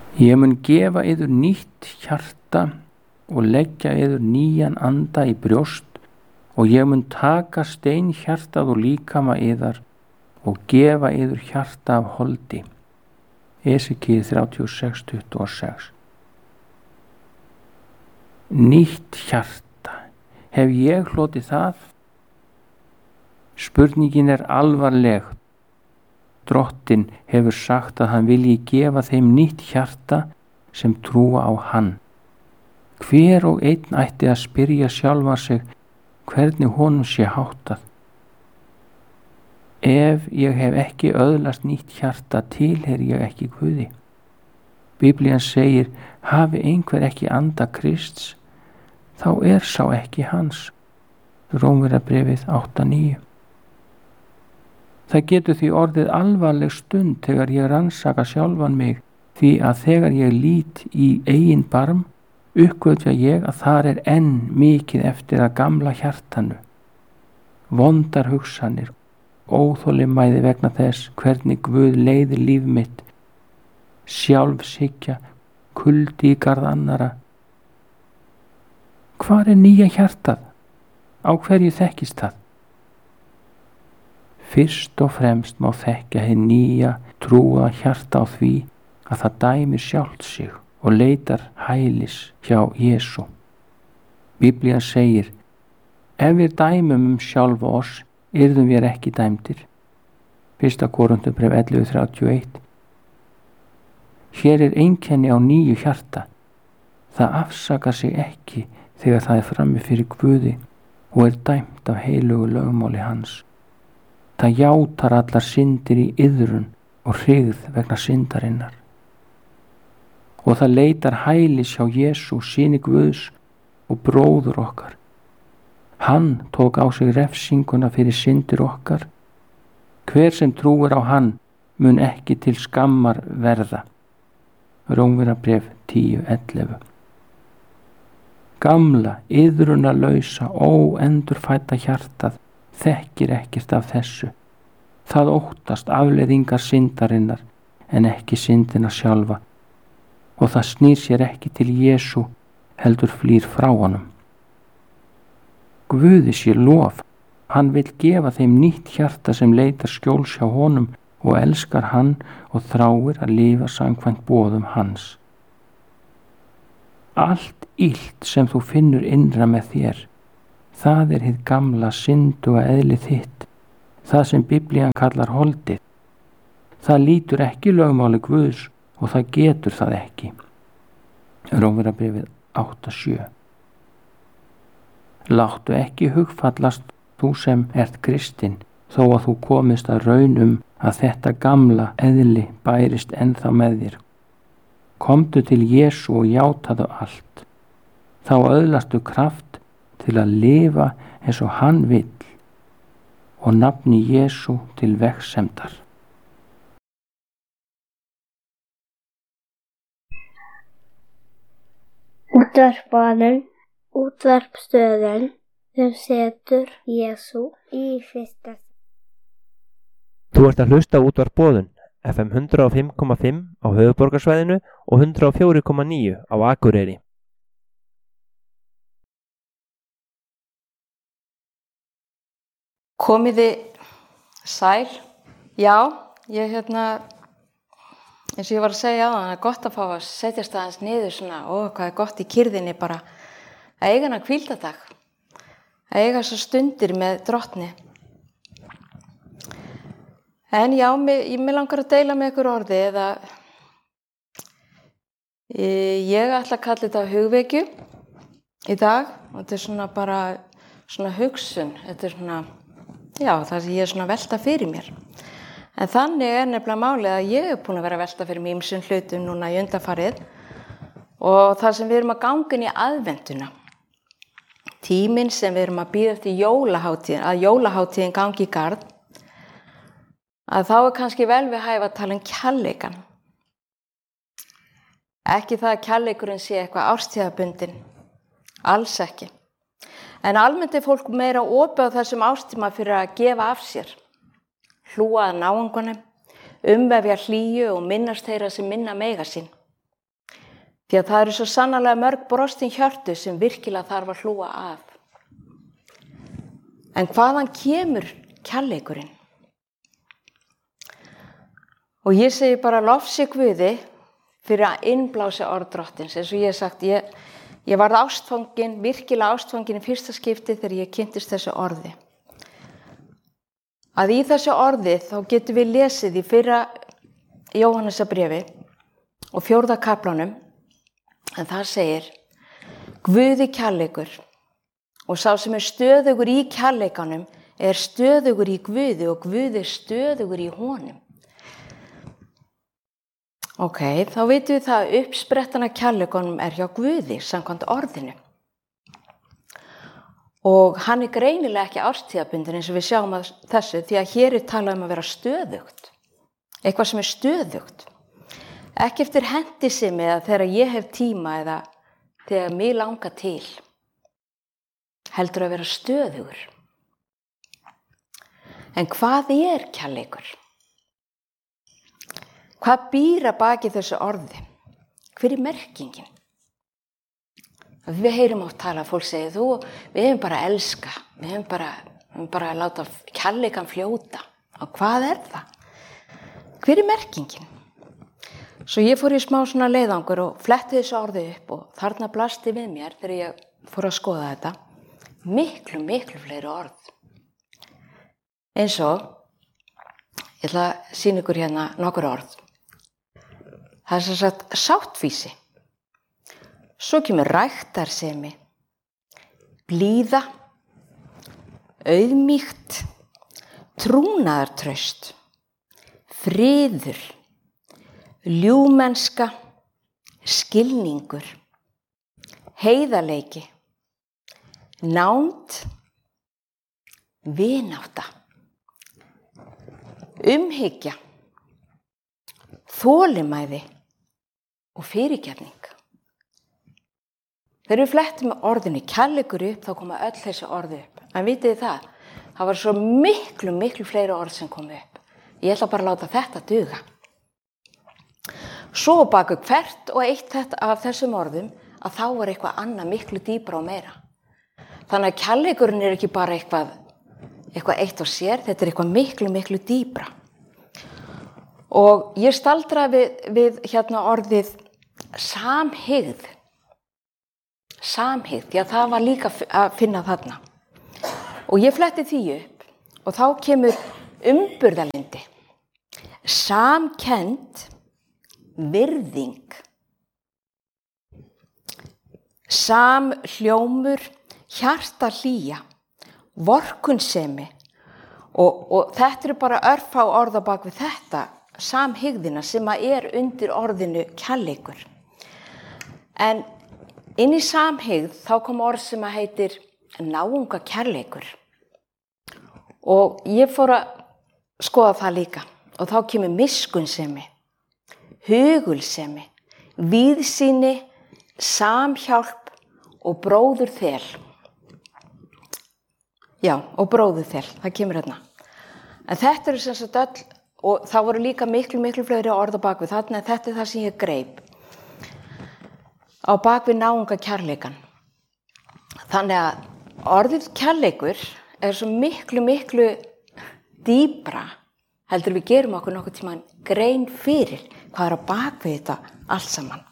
Ég mun gefa yður nýtt hjarta og leggja yður nýjan anda í brjóst og ég mun taka steinhjartað og líkama yðar og gefa yður hjarta af holdi. Esekíel 36:26. Nýtt hjarta. Hef ég hlotið það? Spurningin er alvarleg. Drottinn hefur sagt að hann vilji gefa þeim nýtt hjarta sem trúa á hann. Hver og einn ætti að spyrja sjálfan sig hvernig honum sé háttað. Ef ég hef ekki öðlast nýtt hjarta tilheyri ég ekki Guði. Biblían segir, hafi einhver ekki anda Krists, þá er sá ekki hans. Rómverjabréfið 8:9. Það getur því orðið alvarleg stund þegar ég rannsaka sjálfan mig, því að þegar ég lít í eigin barm, uppgötva ég að þar er enn mikið eftir að gamla hjartanu. Vondar hugsanir, óþolinmæði vegna þess hvernig Guð leiðir líf mitt, sjálfshyggja, kuldi í garð annara. Hvar er nýja hjartað? Á hverju þekkist það? Fyrst og fremst má þekkja hið nýja trúa hjarta á því að það dæmir sjálft sig og leitar hælis hjá Jesú. Biblían segir, ef við dæmum sjálfa oss, yrðum við ekki dæmdir. 1. Korinthubréf 11:31. Hér er einkenni á nýju hjarta. Það afsakar sig ekki þegar það er frammi fyrir Guði og er dæmt af heilugu lögmáli hans. Það játar allar syndir í iðrun og hryggð vegna syndarinnar. Og það leitar hælis hjá Jesú, syni Guðs og bróður okkar. Hann tók á sig refsinguna fyrir syndir okkar. Hver sem trúir á hann mun ekki til skammar verða. Rómverjabréf 10:11. Gamla, iðrunarlausa, óendurfædda hjartað þekkir ekkert af þessu. Það óttast afleiðingar syndarinnar en ekki syndina sjálfa og það snýr sér ekki til Jesú heldur flýr frá honum. Guði sé lof, hann vill gefa þeim nýtt hjarta sem leitar skjóls hjá honum og elskar hann og þráir að lifa samkvæmt boðum hans. Allt illt sem þú finnur innra með þér, það er hið gamla synduga eðli þitt, það sem Biblían kallar holdið. Það lítur ekki lögmáli Guðs og það getur það ekki. Rómverjabréfið 8:7. Láttu ekki hugfallast þú sem ert kristinn, þó að þú komist að raun að þetta gamla eðli bærist ennþá með þér. Komdu til Jesú og játaðu allt. Þá öðlastu kraft til að lifa eins og hann vill og nafni Jesú til vegsemdar. Útvarpstöðin sem setur Jesú í fyrsta. Þú ert að hlusta á Útvarpsboðun, FM 105,5 á höfuðborgarsvæðinu og 104,9 á Akureyri. Komiði sæl. Já, ég eins og ég var að segja á það er gott að fá að setjast aðeins niður svona, hvað er gott í kyrðinni bara að eiga hana hvíldardag, að eiga svo stundir með Drottni. En já, mig langar að deila með ykkur orði eða ég ætla að kalla þetta hugvekju í dag og þetta er svona bara svona hugsun, þetta er svona, já, það sem ég er svona að velta fyrir mér. En þannig er nefnilega málið að ég er búin að vera að velta fyrir mér ýmsum hlutum núna í undanfarið og það sem við erum að ganga inn í aðventuna. Tíminn sem við erum að bíða eftir jólaháttíðin, að jólaháttíðin gangi í garð, að þá er kannski vel við hæfa að tala kærleikan. Ekki það að kærleikurinn sé eitthvað árstíðabundinn, alls ekki. En almennt er fólk meira opið á þessum árstíma fyrir að gefa af sér. Hlúa að náungunum, umvefja hlýju og minnast þeirra sem minna mega sín. Því að það eru svo sannarlega mörg brostin hjörtu sem virkilega þarf að hlúa að. En hvaðan kemur kærleikurinn? Og ég segi bara lofsi Guði fyrir að innblási orð Drottins. Eins og ég hef sagt, ég varð ástfangin, virkilega ástfangin í fyrsta skipti þegar ég kynntist þessu orði. Að í þessu orði þá getum við lesið í fyrra Jóhannesarbréfi og 4. kaflanum, en það segir: Guði kærleikur, og sá sem er stöðugur í kærleikanum er stöðugur í Guði og Guði er stöðugur í honum. Ok, þá veitum við það að uppsprettan af kærleikanum er hjá Guði samkvæmt orðinu. Og hann er greinilega ekki árstíðabundinn eins og við sjáum að þessu, því að hér er talað um að vera stöðugt. Eitthvað sem er stöðugt. Ekki eftir hentisemi eða þegar ég hef tíma eða þegar mig langar til. Heldur að vera stöðugur. En hvað er kærleikur? Hvað býr að baki þessu orði? Hver er merkingin? Við heyrum oft tala, fólk segir, við hefum bara að elska, við hefum bara að láta kærleikan fljóta. Og hvað er það? Hver er merkingin? Svo ég fór í smá svona leiðangur og fletti þessu orði upp og þarna blasti við mér þegar ég fór að skoða þetta. Miklu fleiri orð. Eins og, ég ætla að sýna ykkur hérna nokkur orð. Það er sem sagt sáttfýsi. Svo kemur ræktarsemi, blíða, auðmýkt, trúnaðartraust, friður, ljúfmennska, skilningur, heiðarleiki, nánd, vinátta, umhyggja, þolinmæði og fyrirgefning. Þegar við flettum orðinu kærleikur upp, þá koma öll þessi orði upp. En vitið þið það? Það var svo miklu fleiri orð sem komu upp. Ég ætla bara að láta þetta duga. Svo baku hvert og eitt af þessum orðum að þá er eitthvað annað miklu dýpra og meira. Þannig að kærleikurinn er ekki bara eitthvað eitt og sér, þetta er eitthvað miklu dýpra. Og ég staldraði við hérna orðið samhygð. Samhygð, já það var líka að finna þarna. Og ég fletti því upp og þá kemur umburðarlyndi. Samkennd, virðing. Samhljómur, hjartahlýja, vorkunnsemi. Og þetta eru bara örfá orð á bak við þetta, samhygðina sem er undir orðinu kærleikur. En inn í samhygð þá kom orð sem heitir náunga kærleikur. Og ég fór að skoða það líka. Og þá kemur miskunnsemi, hugulsemi, víðsýni, samhjálp og bróðurþel. Já, og bróðurþel, það kemur hérna. En þetta eru sem sagt öll, og það voru líka miklu fleiri orð á bakvið þarna, en þetta er það sem ég greip. Á bakvið náunga kærleikan. Þannig að orðið kærleikur er svo miklu dýpra heldur við gerum okkur nokkuð tímann grein fyrir hvað er á bakvið þetta allt saman.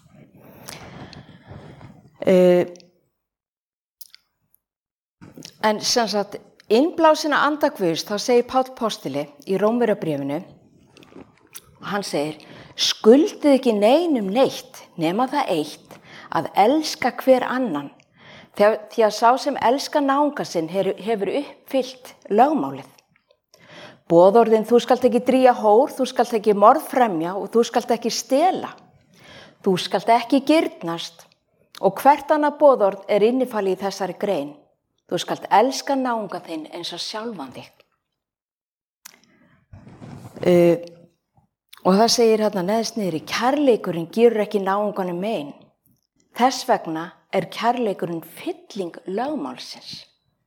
En sem sagt, innblásina anda Guðs, þá segir Páll postuli í Rómverjabréfinu, hann segir, skuldið ekki neinum neitt nema það eitt, að elska hver annan, því að sá sem elskar náunga sinn hefur uppfyllt lögmálið. Boðorðin, þú skalt ekki drýja hór, þú skalt ekki morðfremja og þú skalt ekki stela. Þú skalt ekki girnast og hvert annað boðorð er innifalið í þessari grein. Þú skalt elska náunga þinn eins og sjálfan þig. Og það segir hérna neðst niðri, kærleikurinn gerur ekki náunganum mein. Þess vegna er kærleikurinn fylling lögmálsins.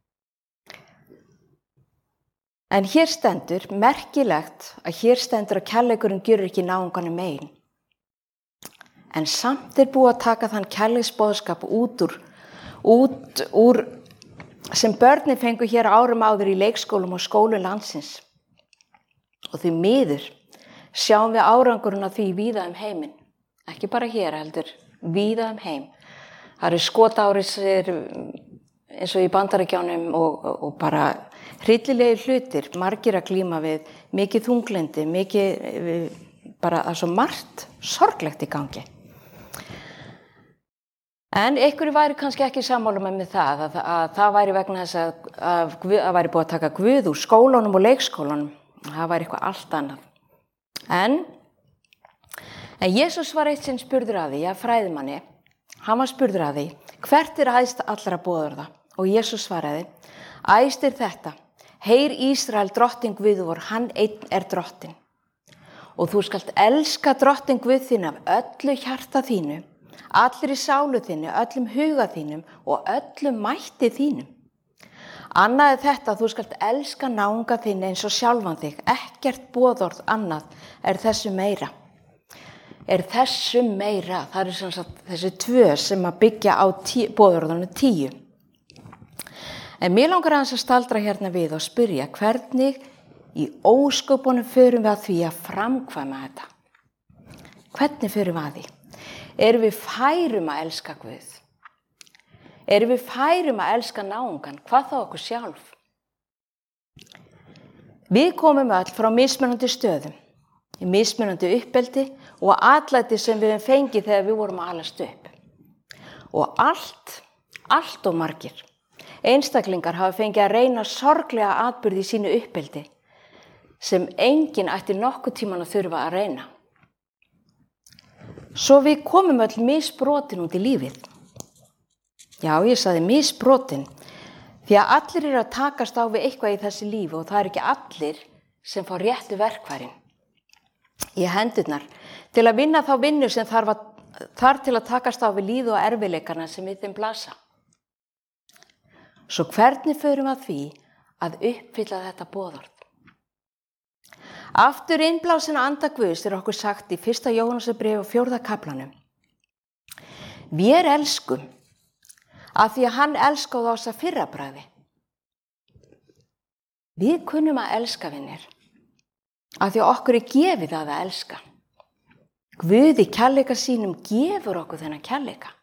En hér stendur, merkilegt að hér stendur að kærleikurinn gerur ekki náunganum mein. En samt búið að taka þann kærleiksboðskap út úr sem börnin fengu hér árum áður í leikskólum og skólum landsins. Og því miður sjáum við árangurinn af því víða heiminn. Ekki bara hér heldur, víða heim. Það eru skotárisir eins og í Bandaríkjánum og bara hryllilegir hlutir, margir að glíma við, mikið þunglyndi, bara það er svo margt sorglegt í gangi. En einhverju væri kannski ekki sammála með það, að það væri vegna þess að það væri búið að taka Guð úr skólanum og leikskólanum. Það væri eitthvað allt annað. En Jesús var eitt sinn spurður að því, fræðimanni, hann var spurður að því, hvert æðst allra boðorða? Og Jesús svaraði, æðst þetta, heyr Ísrael drottinn Guð vor, hann einn drottinn. Og þú skalt elska drottinn Guð þinn af öllu hjarta þínu, allri sálu þinni, öllum huga þínum og öllum mætti þínum. Annað þetta, þú skalt elska náunga þinni eins og sjálfan þig, ekkert boðorð annað þessu meira. Þessu meira, það eru sem sagt þessi 2 sem að byggja á boðorðunum 10. En mér langar aðeins að staldra hérna við og spyrja hvernig í ósköpunum förum við að því að framkvæma þetta. Hvernig förum við að því? Erum við færum að elska Guð? Erum við færum að elska náungan? Hvað þá okkur sjálf? Við komum öll frá mismunandi stöðum, í mismunandi uppeldi og atlæti sem við höfum fengið þegar við vorum að alast upp. Og allt og margir einstaklingar hafa fengið að reyna sorglega atburði í sínu uppeldi sem enginn ætti nokkuð tíman að þurfa að reyna. Svo við komum öll misbrotin út í lífið. Já, ég sagði misbrotin, því að allir eru að takast á við eitthvað í þessi lífi og það eru ekki allir sem fá réttu verkfærin í hendurnar til að vinna þá vinnu sem þarf til að takast á við líð og erfiðleikana sem við þeim blasa. Svo hvernig förum að því að uppfylla þetta boðorð? Aftur innblásin anda Guðs okkur sagt í 1. Jóhannesarbréfi 4. kaflanum. Við elskum af því að hann elskaði oss að fyrra bragði. Við kunnum að elska vinir af því að okkur gefið að elska. Guð í kærleika sínum gefur okkur þennan kærleika.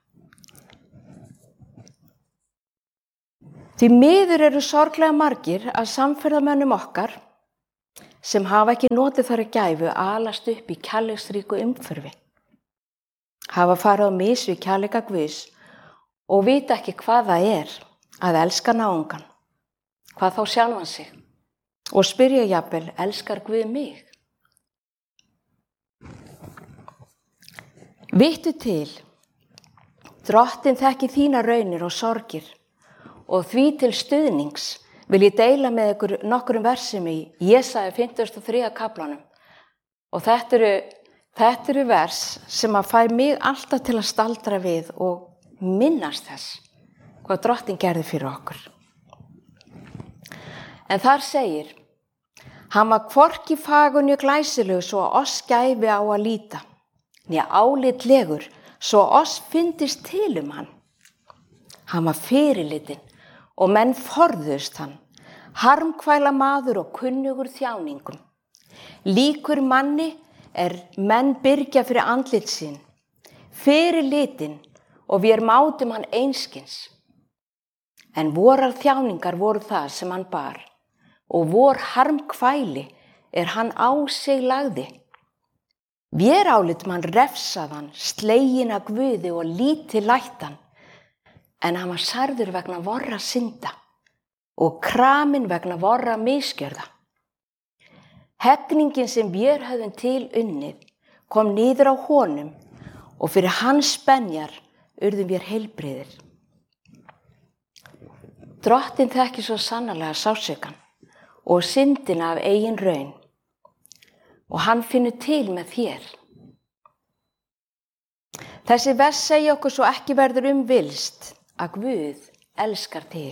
Því miður eru sorglega margir að samferðamönnum okkar sem hafa ekki notið þar gæfu að alast upp í kærleiksríku umhverfi. Hafa farið á mis við kærleika Guðs og vita ekki hvað það að elska náungan, hvað þá sjálfan sig og spyrja jafnvel, elskar Guð mig? Vittu til, Drottinn þekkir þína raunir og sorgir og því til stuðnings vil ég deila með ykkur nokkrum versum í Jesaja 53. kaflanum. Og þetta eru vers sem að fær mig alltaf til að staldra við og minnast þess hvað Drottinn gerði fyrir okkur. En þar segir, hann var hvorki fagur né glæsilegur svo að oss gæfi á að líta, né álitlegur svo að oss fyndist til hann. Hann var fyrirlitin og menn forðust hann, harmkvæla maður og kunnugur þjáningum. Líkur manni menn byrgja fyrir andlit sín, fyrirlitin og við mátum hann einskins. En vorar þjáningar voru það sem hann bar og vor harmkvæli hann á sig lagði. Vér álitum hann refsaðan, slegin af Guði og lítið lættan, en hann var særður vegna vorra synda og kramin vegna vorra misgjörða. Heggningin sem vér höfðum til unnið kom niður á honum og fyrir hans spenjar urðum vér heilbrigðir. Drottinn þekkir svo sannarlega sársaukann og syndina af eigin raun og hann finnur til með þér. Þessi vers segja okkur svo ekki verður vilst að Guð elskar þig.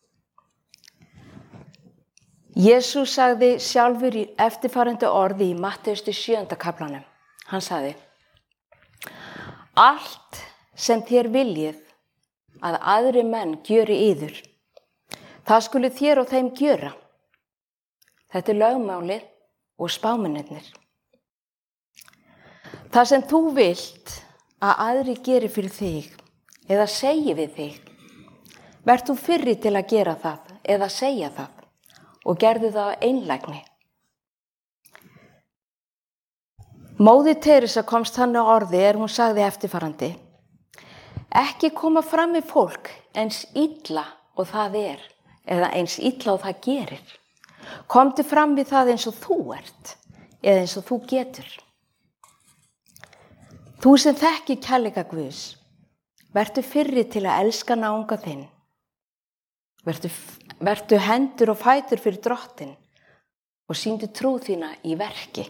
Jesús sagði sjálfur í eftirfarandi orði í Mattheus 7. kaflanum. Hann sagði, Allt sem þér viljið að aðri menn gjöri yður, það skulu þér og þeim gjöra. Þetta lögmálið og spámennirnir. Það sem þú vilt að aðri geri fyrir þig eða segi við þig, verð þú fyrri til að gera það eða segja það og gerðu það á einlægni. Móðir Teresa komst þannig á orði hún sagði eftirfarandi: ekki koma fram við fólk eins illa og það eða eins illa og það gerir. Komdu fram við það eins og þú ert eða eins og þú getur. Þú sem þekkir kærleika Guðs, vertu fyrri til að elska náunga þinn. Vertu hendur og fætur fyrir Drottinn og sýndu trú þína í verki.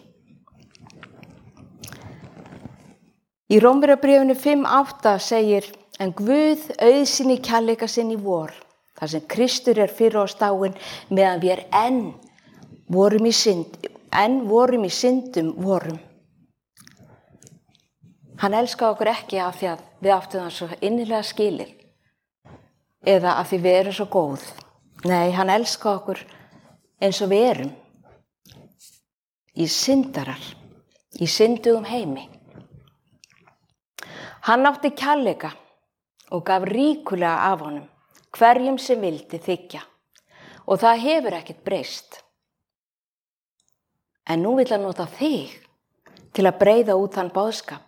Í Rómverjabréfinu 5:8 segir: en Guð auðsýni kærleika sinn í vor, þar sem Kristur fyrir oss dáinn, meðan við enn vorum í syndum vorum. Hann elskaði okkur ekki af því að við áttum það svo innilega skilið eða af því við erum svo góð. Nei, hann elskaði okkur eins og við erum, í syndarar, í syndugum heimi. Hann átti kærleika og gaf ríkulega af honum, hverjum sem vildi þiggja, og það hefur ekkert breyst. En nú vill hann nota þig til að breiða út þann boðskap.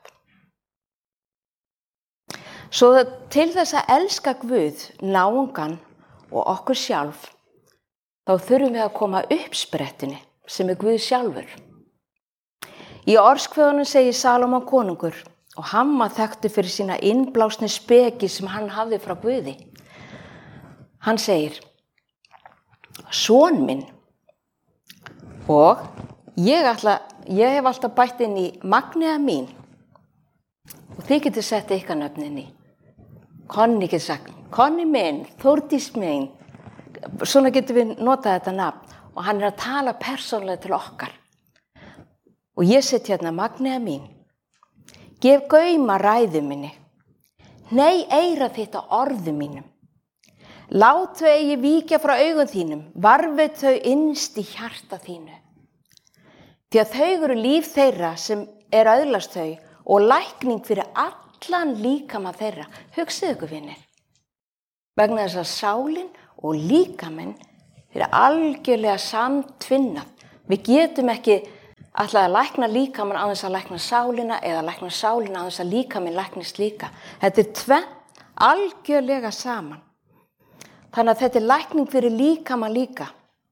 Svo til þess að elska Guð, náungan og okkur sjálf, þá þurfum við að koma uppsprettunni sem Guð sjálfur. Í Orðskviðunum segir Salómon konungur, og hann var þekktur fyrir sína innblásnu speki sem hann hafði frá Guði. Hann segir: son minn, og ég hef alltaf bætt inn í Magnea mín, og þið getur sett ykkar nöfnin í. Konni getur sagt: Konni minn, Þórdís minn. Svona getur við notað þetta nafn, og hann að tala persónulega til okkar. Og ég set hérna Magnea mín. Gef gauma ræðu minni. Nei, eyra þitt á orðum mínum. Lát þau eigi víkja frá augum þínum, varfið þau innst í hjarta þínu. Því að þau eru líf þeirra sem öðlast þau og lækning fyrir allan líkama þeirra. Hugsið ykkur, vinir. Vegna þess að sálin og líkaminn eru algjörlega samtvinnað. Við getum ekki ætlaði að lækna líkamann á þess að lækna sálina eða lækna sálina á þess að líkaminn læknist líka. Þetta tvennt algjörlega saman. Þannig að þetta lækning fyrir líkamann líka.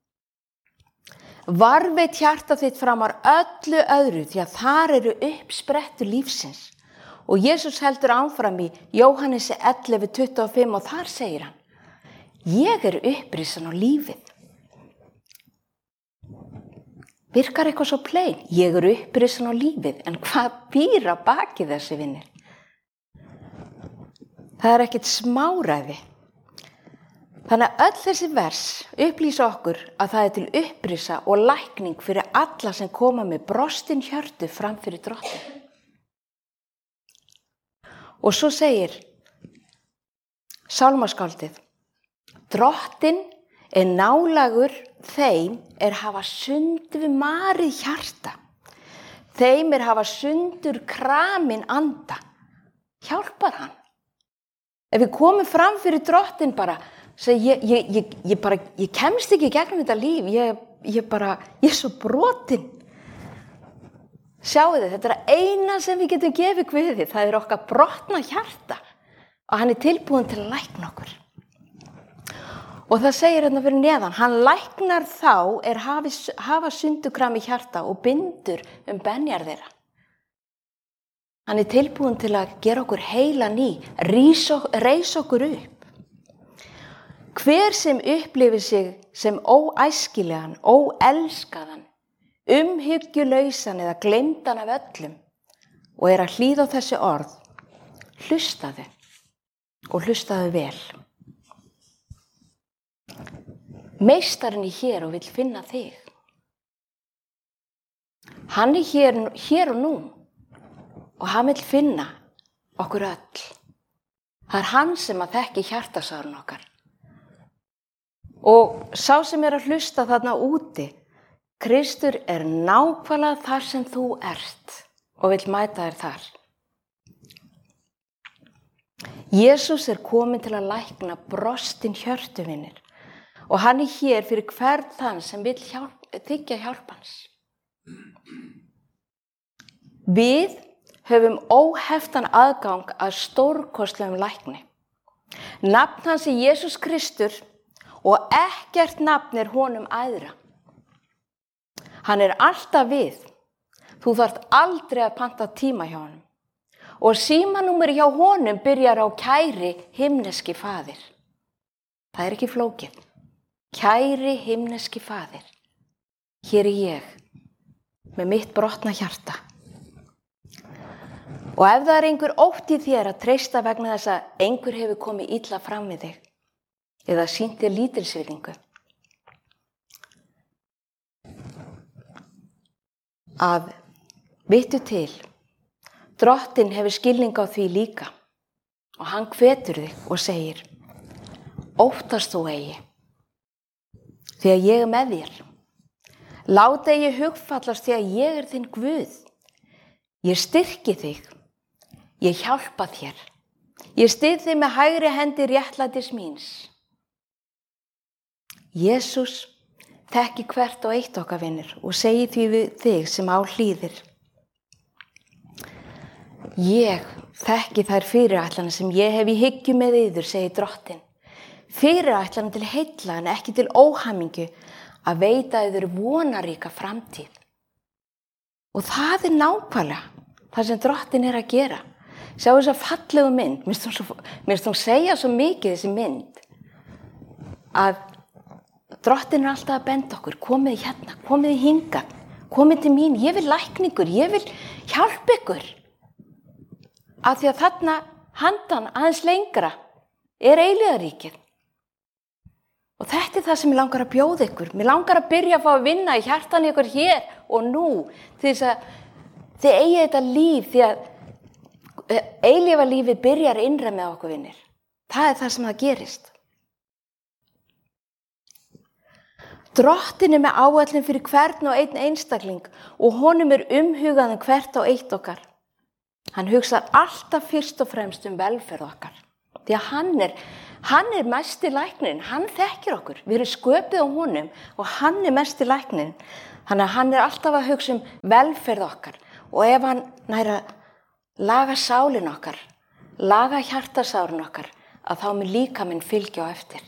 Varveit hjarta þitt framar öllu öðru, því að þar eru uppsprettur lífsins. Og Jesús heldur áfram í Jóhannesi 11:25 og þar segir hann: ég upprisan á lífið. Virkar eitthvað svo plein? Ég upprisan á lífið, en hvað býr á baki þessi, vinir? Það ekkert smáræði. Þannig að öll þessi vers upplýsa okkur að það til upprisa og lækning fyrir alla sem koma með brostin hjörtu fram fyrir Drottinn. Og svo segir sálmaskáldið: Drottinn nálægur þeim hafa sundur marið hjarta. Þeim hafa sundur kramin anda. Hjálpar hann? Ef við komum fram fyrir Drottinn bara, ég kemst ekki gegnum þetta líf, ég er svo brotin. Sjáu þið, þetta eina sem við getum gefið Guði, það okkar brotna hjarta og hann tilbúinn til að lækna okkur. Og það segir hérna fyrir neðan, hann læknar þá hafa sundurkram í hjarta og bindur benjar þeirra. Hann tilbúinn til að gera okkur heila ný, reisa okkur upp. Hver sem upplifir sig sem óæskilegan, óelskaðan, umhyggjulausan eða gleymdan af öllum og að hlýða á þessi orð, hlustaðu og hlustaðu vel. Meistarinn hér og vill finna þig. Hann hér og nú og hann vill finna okkur öll. Það hann sem að þekki hjartasárun okkar. Og sá sem að hlusta þarna úti, Kristur nákvæmlega þar sem þú ert og vill mæta þér þar. Jesús komin til að lækna brostin hjörtuvinir og hann hér fyrir hvern þann sem vill þiggja hjálp hans. Við höfum óheftan aðgang að stórkostlegum lækni. Nafn hans Jesús Kristur og ekkert nafn honum æðra. Hann alltaf við. Þú þarft aldrei að panta tíma hjá honum. Og símanúmer hjá honum byrjar á kæri himneski faðir. Það ekki flókið. Kæri himneski faðir. Hér ég með mitt brotna hjarta. Og ef það einhver ótti þér að treysta vegna þess að einhver hefur komið illa fram við þig eða sýnt þér lítilsvirðingu, að vittu til, Drottinn hefur skilning á því líka og hann hvetur þig og segir: óttast þú eigi, því að ég með þér. Láta eigi hugfallast því að ég þinn Guð. Ég styrki þig, ég hjálpa þér, ég styð þig með hægri hendi réttlætis míns. Jesús þekki hvert og eitt okkar vinir og segi því við þig sem á hlýðir: ég þekki þær fyrirætlanir sem ég hef í hyggju með yður, segir Drottinn. Fyrirætlanir til heilla en ekki til óhamingju, að veita yður vonaríka framtíð. Og það nákvæmlega það sem Drottinn að gera. Sjá þessa fallegu mynd, mér finnst hún segja svo mikið þessi mynd, að Drottinn alltaf að benda okkur: komið hérna, komið hingað, komið til mín, ég vil lækna ykkur, ég vil hjálpa ykkur. Af því að þarna handan aðeins lengra eilífðaríkið. Og þetta það sem ég langar að bjóða ykkur. Mér langar að byrja að fá að vinna í hjartan ykkur hér og nú, til þess að þið eigi þetta líf, því að eilífa lífið byrjar innra með okkur vinir. Það það sem það gerist. Drottinn með áætlun fyrir hvern og einn einstakling og honum umhugað hvert og eitt okkar. Hann hugsar alltaf fyrst og fremst velferð okkar. Því að hann mesti læknirinn, hann þekkir okkur. Við erum sköpuð á honum og hann mesti læknirinn. Þannig að hann alltaf að hugsa velferð okkar. Og ef hann nær að laga sálin okkar, laga hjartasárun okkar, að þá mun líkaminn fylgja á eftir.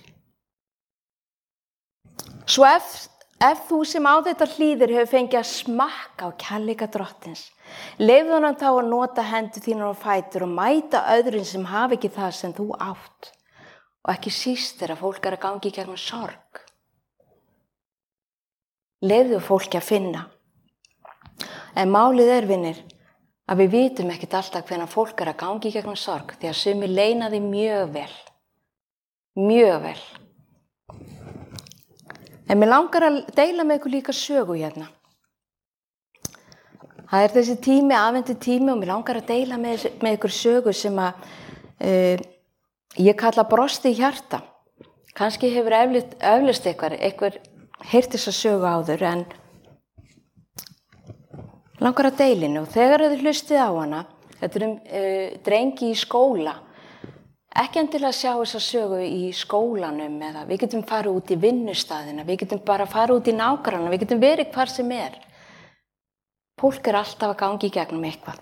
Svo ef þú sem á þetta hlýðir hefur fengið að smakka á kærleika Drottins, leyfðu honum þá að nota hendur þínar og fætur og mæta öðrum sem hafa ekki það sem þú átt. Og ekki síst þegar fólk að gangi í gegnum sorg. Leyfðu fólki að finna. En málið vinir, að við vitum ekkert alltaf hvenær fólk að gangi í gegnum sorg, því að sumir leyna því mjög vel. Mjög vel. En mér langar að deila með ykkur líka sögu hérna. Það þessi tími, aðvendu tími, og mér langar að deila með ykkur sögu sem að ég kalla brosti í hjarta. Kannski hefur eflaust einhver heyrt þessa sögu áður, en langar að deila henni. Og þegar þið hlustið á hana, þetta drengi í skóla, ekki endilega að sjá þessa sögu í skólanum, eða við getum farið út í vinnustaðina, við getum bara farið út í nágranna, við getum verið hvar sem er. Fólk alltaf að gangi í gegnum eitthvað.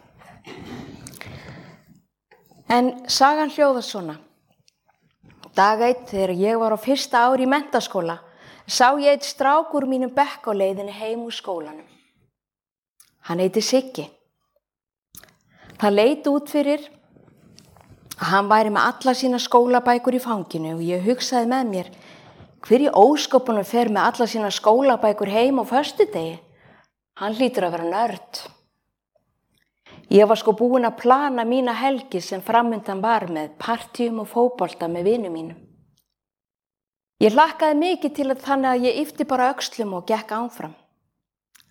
En sagan hljóðar svona. Dag einn þegar ég var á fyrsta ári í menntaskóla, sá ég einn strák úr mínum bekk á leiðinni heim úr skólanum. Hann heitir Siggi. Það leit út fyrir að hann væri með alla sína skólabækur í fanginu og ég hugsaði með mér: hver í ósköpunum fer með alla sína skólabækur heim á föstudegi? Hann hlýtur að vera nörd. Ég var búin að plana mína helgi sem framundan var með partíum og fótbolta með vinum mínum. Ég hlakkaði mikið til þannig að ég yppti bara öxlum og gekk áfram.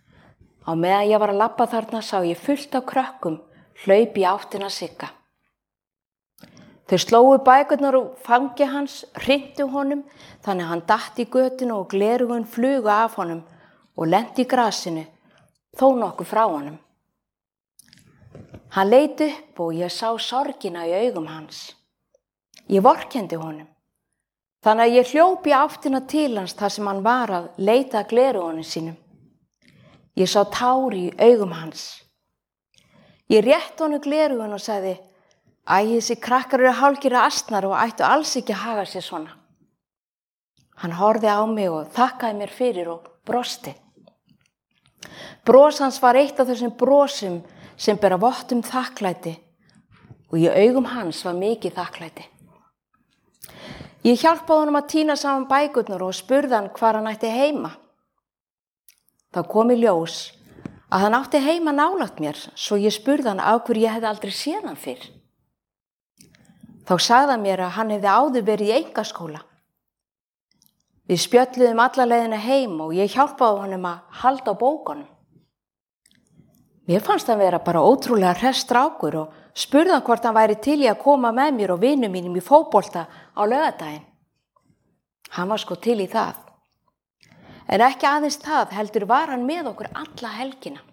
Á meðan ég var að labba þarna sá ég fullt af krökkum hlaup í áttina Sigga. Þau slóu bækurnar úr fangi hans, hrintu honum, þannig að hann datt í götuna og gleraugun flugu af honum og lenti í grasinu, þó nokkuð frá honum. Hann leit upp og ég sá sorgina í augum hans. Ég vorkenndi honum. Þannig að ég hljóp í áttina til hans þar sem hann var að leita að gleraugunum sínum. Ég sá tár í augum hans. Ég rétti honum gleraugun og sagði: Æ, þessi krakkar eru hálfgerðir asnar og ættu alls ekki að haga sér svona. Hann horfði á mig og þakkaði mér fyrir og brosti. Bros hans var eitt af þessum brosum sem bera vott þakklæti og í augum hans var mikið þakklæti. Ég hjálpaði honum að tína saman bækurnar og spurði hann hvar hann ætti heima. Þá kom í ljós að hann átti heima nálægt mér, svo ég spurði hann af hverju ég hefði aldrei séð hann fyrr. Þá sagði hann mér að hann hefði áður verið í einkaskóla. Við spjölluðum alla leiðina heim og ég hjálpaði honum að halda á bókunum. Mér fannst hann vera bara ótrúlega hress strákur og spurði hann hvort hann væri til í að koma með mér og vinum mínum í fótbolta á laugardaginn. Hann var sko til í það. En ekki aðeins það, heldur var hann með okkur alla helgina.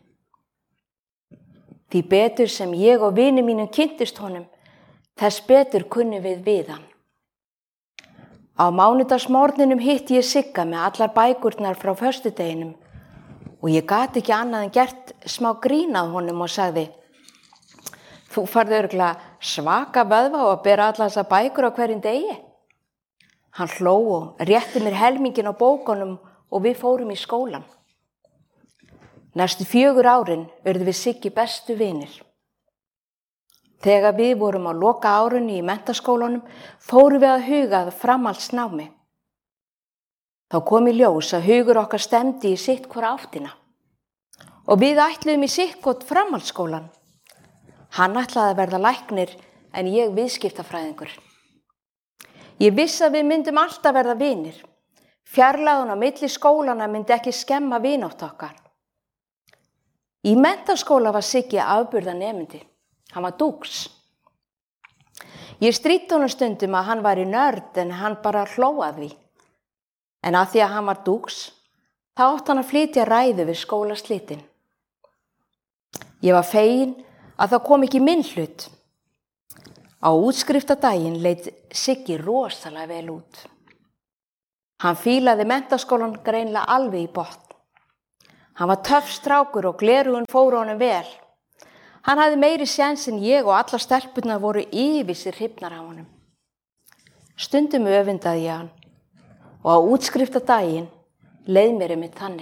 Því betur sem ég og vinum mínum kynntist honum, þess betur kunni við hann. Á mánudagsmorgninum hitti ég Sigga með allar bækurnar frá föstudeginum og ég gat ekki annað en gert smá grín að honum og sagði: Þú farði örugglega svaka vöðva og að bera allar þessar bækur á hverjum degi. Hann hló og rétti mér helmingin á bókunum og við fórum í skólan. Næstu 4 árin urðum við Siggi bestu vinir. Þegar við vorum á loka árunni í menntaskólanum fórum við að huga að framhaldsnámi. Þá kom í ljós að hugur okkar stemdi í sitt hvora áttina og við ætluðum í sitt hvort framhaldsskólan. Hann ætlaði að verða læknir en ég viðskiptafræðingur. Ég vissi að við myndum alltaf verða vinir. Fjarlægðin á milli skólana myndi ekki skemma vinátt okkar. Í menntaskóla var Siggi afburðanemandi. Hann var dúks. Ég stríddi honum stundum að hann var í nörd en hann bara hló að því. En að því að hann var dúks, þá átti hann að flytja ræðu við skólaslitin. Ég var fegin að það kom ekki minn hlut. Á útskriftadaginn leit Siggi rosalega vel út. Hann fílaði menntaskólan greinilega alveg í botn. Hann var töff strákur og gleraugun fóru honum vel. Hann hafði meiri séns en ég og allar stelpurnar voru yfir sér hrifnar af honum. Stundum öfundaði ég hann og á útskriftadaginn leið mér einmitt þannig.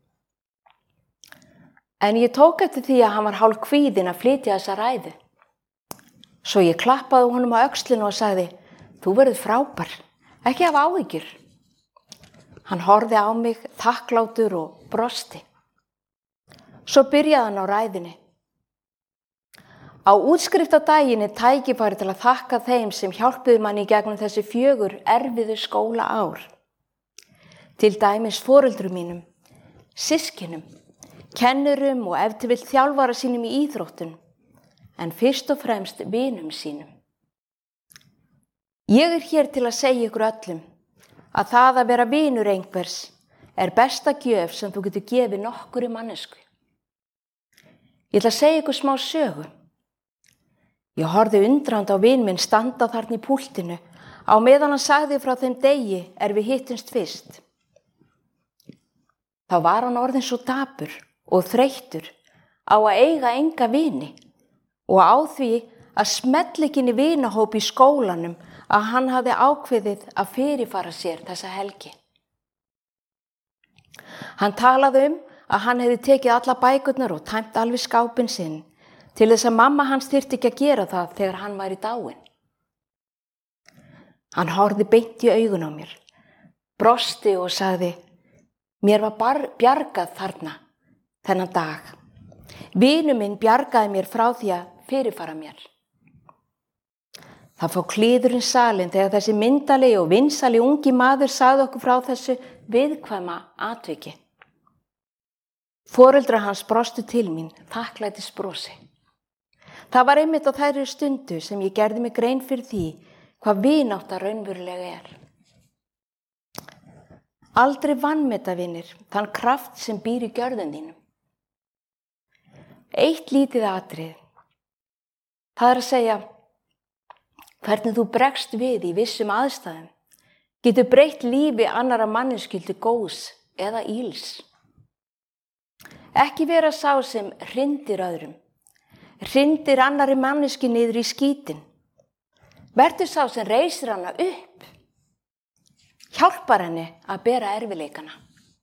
En ég tók eftir því að hann var hálf kvíðinn að flytja þessa ræðu. Svo ég klappaði honum á öxlinu og sagði: Þú verður frábær, ekki hafa áhyggjur. Hann horfði á mig þakklátur og brosti. Svo byrjaði hann á ræðunni. Á útskriftadaginn tækifæri til að þakka þeim sem hjálpuðu manni í gegnum þessi 4 erfiðu skólaár. Til dæmis foreldrum mínum, systkinum, kennurum og ef til vill þjálfara sínum í íþróttum, en fyrst og fremst vinum sínum. Ég hér til að segja ykkur öllum að það að vera vinur einhvers besta gjöf sem þú getur gefið nokkurri mannesku. Ég ætla að segja ykkur smá sögu. Ég horfði undrandi á vin minn standa þarna í púltinu á meðan hann sagði frá þeim degi við hittumst fyrst. Þá var hann orðinn svo dapur og þreyttur á að eiga enga vini og á því að smella ekki inn í vinahóp í skólanum að hann hafði ákveðið að fyrirfara sér þessa helgi. Hann talaði að hann hefði tekið alla bækurnar og tæmt alveg skápinn sinn til þess að mamma hans þyrfti ekki að gera það þegar hann væri dáinn. Hann horfði beint í augun á mér, brosti og sagði: Mér var bjargað þarna, þennan dag. Vinur minn bjargaði mér frá því að fyrirfara mér. Það fór kliðurinn salinn þegar þessi myndalegi og vinsali ungi maður sagði okkur frá þessu viðkvæma atviki. Foreldrar hans brostu til mín þakklætisbrosi. Það var einmitt á þærri stundu sem ég gerði mig grein fyrir því hvað vinátta raunverulega er. Aldrei vanmeta, vinir, þann kraft sem býr í gjörðum þínum. Eitt lítið atriði. Það að segja, hvernig þú bregst við í vissum aðstæðum getur breytt lífi annarra manneskju góðs eða íls. Ekki vera sá sem hrindir öðrum, hrindir annarri manneskju niður í skítinn. Vertu sá sem reisir hana upp, hjálpar henni að bera erfiðleikana.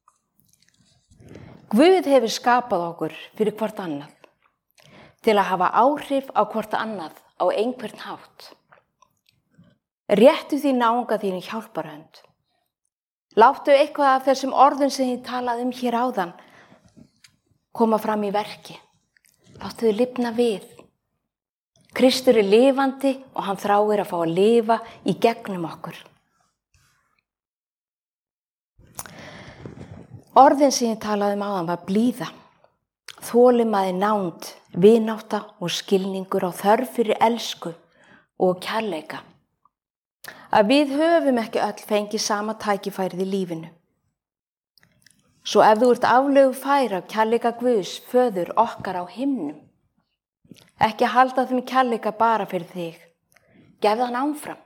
Guð hefur skapað okkur fyrir hvort annað, til að hafa áhrif á hvort annað á einhvern hátt. Réttu því náunga þínu hjálparhönd. Láttu eitthvað af þessum orðum sem ég talaði hér áðan koma fram í verki. Láttu þau lifna við. Kristur er lifandi og hann þráir að fá að lifa í gegnum okkur. Orðin sem ég talaði áðan var blíða, þolinmæði, nánd, vinátta og skilningur á þörf fyrir elsku og kærleika. Að við höfum ekki öll fengið sama tækifærið í lífinu. Svo ef þú ert aflögu fær af kærleika Guðs, föður okkar á himnum, ekki halda þeim kærleika bara fyrir þig, gefðu hann áfram.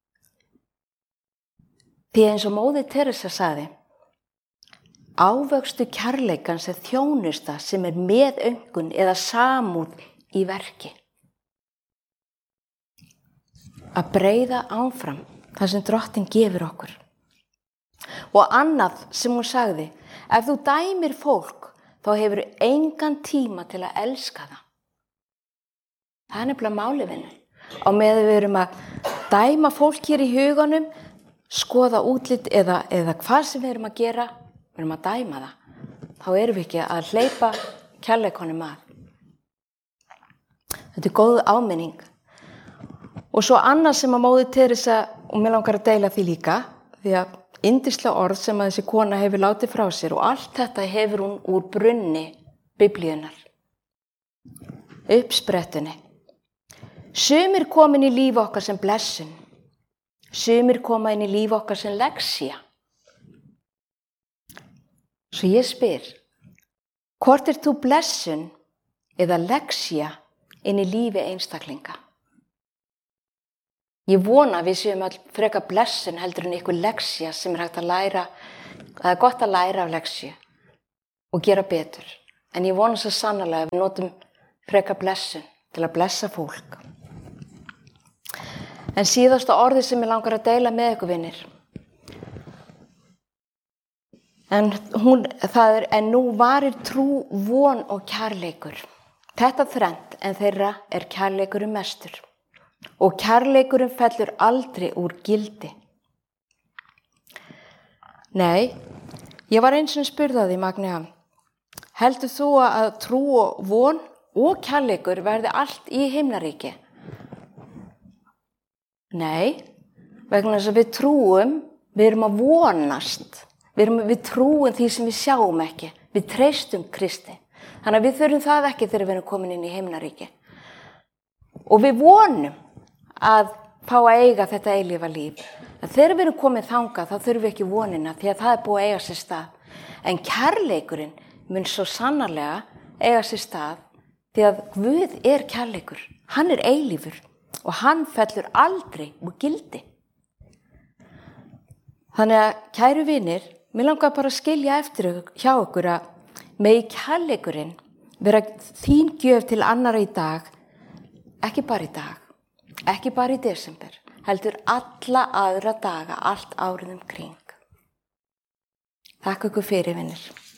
Því eins og móðir Teresa sagði, ávöxtu kærleikans er þjónusta sem er meðöngun eða samúð í verki. Að breiða áfram það sem Drottinn gefur okkur. Og annað sem hún sagði, ef þú dæmir fólk, þá hefur engan tíma til að elska það. Það er nefnilega málið, vinur. Á meðan við erum að dæma fólk hér í huganum, skoða útlit eða hvað sem við erum að gera, við erum að dæma það. Þá erum við ekki að hleypa kærleikanum að. Þetta er góð áminning. Og svo annað sem að móðir Teresa, og mér langar að deila því líka, því að yndislega orð sem að þessi kona hefur látið frá sér og allt þetta hefur hún úr brunni Biblíunnar. Uppsprettunni. Sumir koma inn í líf okkar sem blessun. Sumir koma inn í líf okkar sem lexía. Svo ég spyr, hvort er þú blessun eða lexía inn í lífi einstaklinga? Ég vona að við séum all frekar blessun heldur en einhver lexía sem er hægt að læra, það er gott að læra af lexíu og gera betur. En ég vona svo sannarlega að við notum frekar blessun til að blessa fólk. En síðasta orðið sem ég langar að deila með ykkur, vinir. En nú varir trú, von og kærleikur. Þetta þrennt en þeirra er kærleikurinn mestur. Og kærleikurinn fellur aldrei úr gildi. Nei, ég var eins og spurði Magnea, heldur þú að trú og von og kærleikur verði allt í himnaríki? Nei, vegna þess að við trúum, við erum að vonast, við trúum því sem við sjáum ekki, við treystum Kristi. Þannig að við þurfum það ekki þegar við erum komin inn í himnaríki. Og við vonum að fá að eiga þetta eilífa líf. En þegar við erum komið þangað, þá þurfum við ekki vonina, því að það er búið að eiga sér stað. En kærleikurinn mun svo sannarlega eiga sér stað, því að Guð er kærleikur. Hann er eilífur og hann fellur aldrei úr gildi. Þannig að, kæru vinir, mér langar bara að skilja eftir hjá okkur að megi kærleikurinn vera þín gjöf til annarra í dag, ekki bara í dag. Ekki bara í desember, heldur alla aðra daga, allt árið kring. Þakka ykkur fyrir, vinir.